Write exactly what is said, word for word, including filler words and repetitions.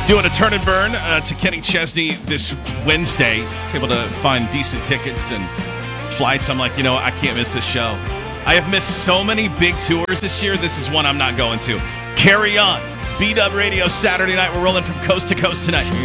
Doing a turn and burn uh, to Kenny Chesney this Wednesday. Was able to find decent tickets and flights. I'm like, you know, I can't miss this show. I have missed so many big tours this year. This is one I'm not going to. Carry on. B-Dub Radio Saturday night. We're rolling from coast to coast tonight.